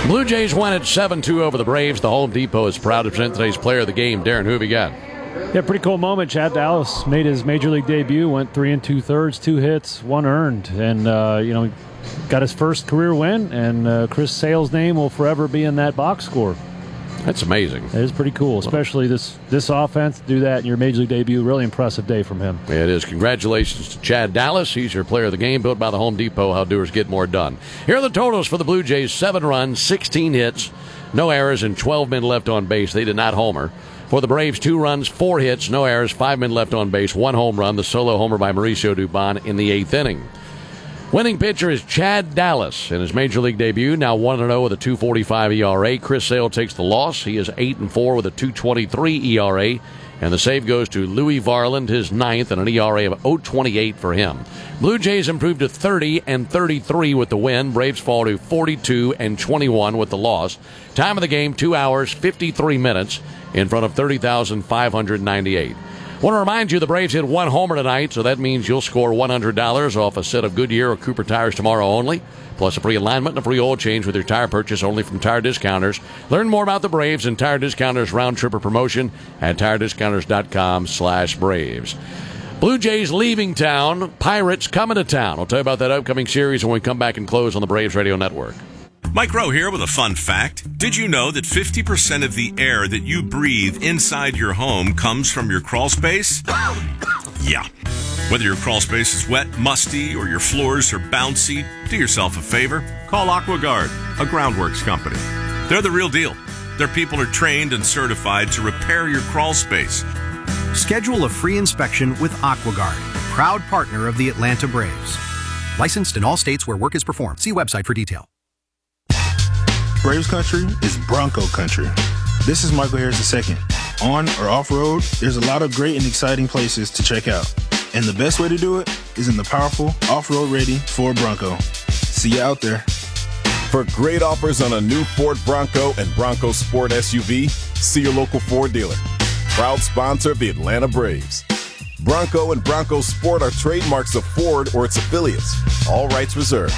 Blue Jays won at 7-2 over the Braves. The Home Depot is proud to present today's player of the game. Darren, who have you got? Yeah, pretty cool moment. Chad Dallas made his Major League debut, went 3 2/3, 2 hits, 1 earned, and got his first career win. And Chris Sale's name will forever be in that box score. That's amazing. It is pretty cool, especially this offense. Do that in your Major League debut. Really impressive day from him. Yeah, it is. Congratulations to Chad Dallas. He's your player of the game, built by the Home Depot. How doers get more done. Here are the totals for the Blue Jays. 7 runs, 16 hits, no errors, and 12 men left on base. They did not homer. For the Braves, 2 runs, 4 hits, no errors, 5 men left on base, 1 home run, the solo homer by Mauricio Dubon in the 8th inning. Winning pitcher is Chad Dallas in his Major League debut, now 1-0 with a 2.45 ERA. Chris Sale takes the loss. He is 8-4 with a 2.23 ERA. And the save goes to Louis Varland, his 9th, and an ERA of 0.28 for him. Blue Jays improved to 30-33 with the win. Braves fall to 42-21 with the loss. Time of the game, 2 hours, 53 minutes in front of 30,598. I want to remind you the Braves hit 1 homer tonight, so that means you'll score $100 off a set of Goodyear or Cooper tires tomorrow only, plus a free alignment and a free oil change with your tire purchase only from Tire Discounters. Learn more about the Braves and Tire Discounters round-tripper promotion at tirediscounters.com/Braves. Blue Jays leaving town, Pirates coming to town. We'll tell you about that upcoming series when we come back and close on the Braves Radio Network. Mike Rowe here with a fun fact. Did you know that 50% of the air that you breathe inside your home comes from your crawl space? Yeah. Whether your crawl space is wet, musty, or your floors are bouncy, do yourself a favor. Call AquaGuard, a groundworks company. They're the real deal. Their people are trained and certified to repair your crawl space. Schedule a free inspection with AquaGuard, proud partner of the Atlanta Braves. Licensed in all states where work is performed. See website for detail. Braves country is Bronco country. This is Michael Harris II. On or off-road, there's a lot of great and exciting places to check out. And the best way to do it is in the powerful, off-road ready Ford Bronco. See you out there. For great offers on a new Ford Bronco and Bronco Sport SUV, see your local Ford dealer. Proud sponsor of the Atlanta Braves. Bronco and Bronco Sport are trademarks of Ford or its affiliates. All rights reserved.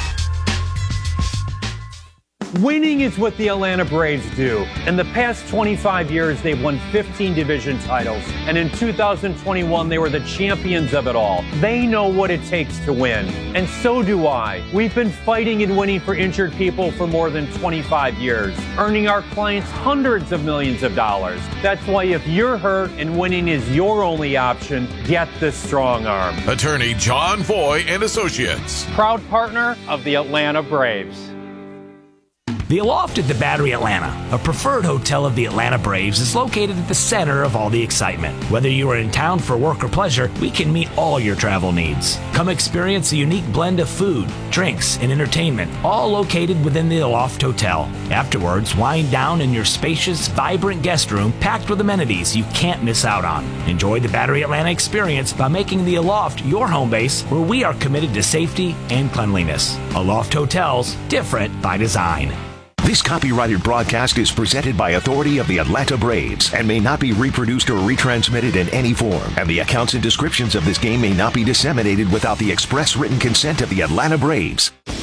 Winning is what the Atlanta Braves do. In the past 25 years, they've won 15 division titles. And in 2021, they were the champions of it all. They know what it takes to win. And so do I. We've been fighting and winning for injured people for more than 25 years, earning our clients hundreds of millions of dollars. That's why if you're hurt and winning is your only option, get the Strong Arm. Attorney John Foy and Associates. Proud partner of the Atlanta Braves. The Aloft at the Battery Atlanta, a preferred hotel of the Atlanta Braves, is located at the center of all the excitement. Whether you are in town for work or pleasure, we can meet all your travel needs. Come experience a unique blend of food, drinks, and entertainment, all located within the Aloft Hotel. Afterwards, wind down in your spacious, vibrant guest room packed with amenities you can't miss out on. Enjoy the Battery Atlanta experience by making the Aloft your home base, where we are committed to safety and cleanliness. Aloft Hotels, different by design. This copyrighted broadcast is presented by authority of the Atlanta Braves and may not be reproduced or retransmitted in any form. And the accounts and descriptions of this game may not be disseminated without the express written consent of the Atlanta Braves.